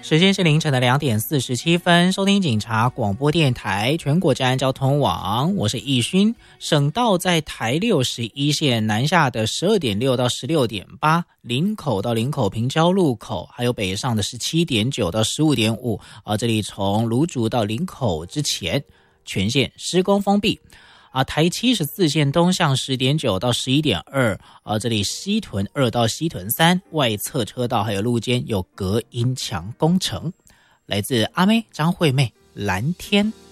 时间是凌晨的2点47分，收听警察广播电台全国治安交通网，我是易勋。省道在台61线南下的12点6到16点8，林口到林口平交路口，还有北上的17点9到15点5，这里从芦竹到林口之前全线施工封闭。台74线东向10点9到11点2，这里西屯2到西屯3外侧车道还有路肩有隔音墙工程。来自阿妹张惠妹蓝天。